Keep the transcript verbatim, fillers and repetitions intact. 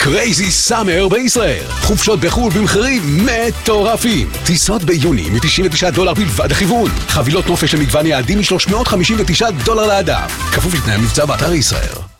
קרייזי סאמר בישראל. חופשות בחול במחירים מטורפים. טיסות ביוני מ-תשעים ותשעה דולר בלבד הכיוון. חבילות נופש למגוון יעדים מ-שלוש מאות חמישים ותשעה דולר לאדם. כפוף לתנאי המבצע באתר ישראל.